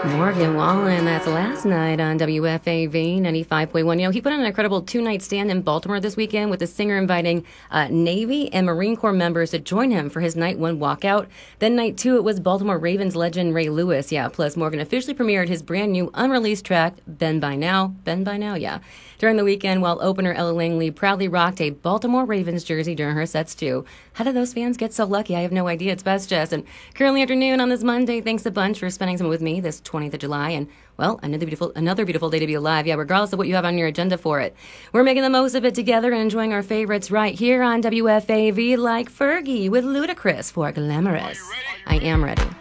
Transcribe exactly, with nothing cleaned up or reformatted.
Morgan Wallen, that's last night on W F A V ninety-five point one. You know, he put on an incredible two-night stand in Baltimore this weekend with the singer inviting uh, Navy and Marine Corps members to join him for his night one walkout. Then night two, it was Baltimore Ravens legend Ray Lewis. Yeah, plus Morgan officially premiered his brand new unreleased track, Ben By Now. Ben By Now, yeah. During the weekend, while opener Ella Langley proudly rocked a Baltimore Ravens jersey during her sets too. How did those fans get so lucky? I have no idea. It's Best Jess. And currently afternoon on this Monday, thanks a bunch for spending some with me this twentieth of July. And, well, another beautiful another beautiful day to be alive. Yeah, regardless of what you have on your agenda for it. We're making the most of it together and enjoying our favorites right here on W F A V, like Fergie with Ludacris for Glamorous. I am ready.